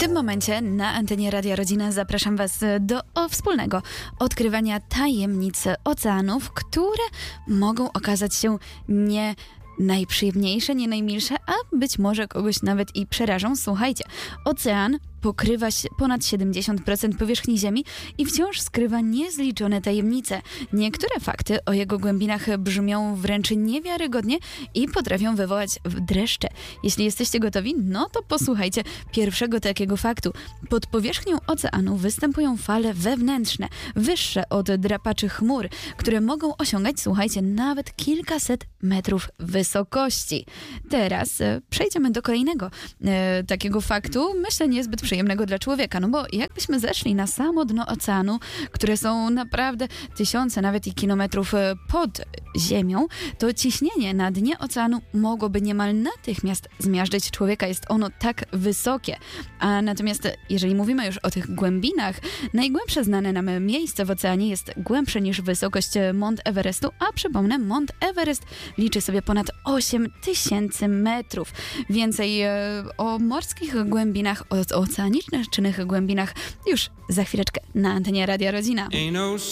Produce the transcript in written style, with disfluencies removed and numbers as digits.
tym momencie na antenie Radia Rodzina zapraszam Was do wspólnego odkrywania tajemnic oceanów, które mogą okazać się nie najprzyjemniejsze, nie najmilsze, a być może kogoś nawet i przerażą. Słuchajcie, ocean pokrywa ponad 70% powierzchni Ziemi i wciąż skrywa niezliczone tajemnice. Niektóre fakty o jego głębinach brzmią wręcz niewiarygodnie i potrafią wywołać dreszcze. Jeśli jesteście gotowi, no to posłuchajcie pierwszego takiego faktu. Pod powierzchnią oceanu występują fale wewnętrzne, wyższe od drapaczy chmur, które mogą osiągać, słuchajcie, nawet kilkaset metrów wysokości. Teraz przejdziemy do kolejnego takiego faktu, myślę niezbyt przyjemnego dla człowieka, no bo jakbyśmy zeszli na samo dno oceanu, które są naprawdę tysiące, nawet i kilometrów pod ziemią, to ciśnienie na dnie oceanu mogłoby niemal natychmiast zmiażdżyć człowieka. Jest ono tak wysokie. A natomiast jeżeli mówimy już o tych głębinach, najgłębsze znane nam miejsce w oceanie jest głębsze niż wysokość Mount Everestu, a przypomnę, Mount Everest liczy sobie ponad 8000 metrów. Więcej o morskich głębinach, o oceanicznych głębinach już za chwileczkę na antenie Radia Rodzina.